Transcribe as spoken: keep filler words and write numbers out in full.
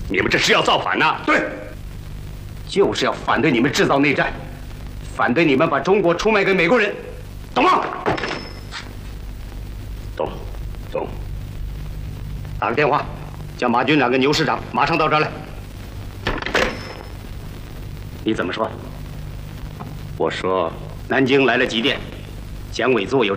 你们这是要造反呐？ 对，就是要反对你们制造内战，反对你们把中国出卖给美国人，懂吗？ 懂，懂。 打个电话，叫马军长跟牛师长马上到这儿来。你怎么说？ 我说， 南京来了急电，蒋委座有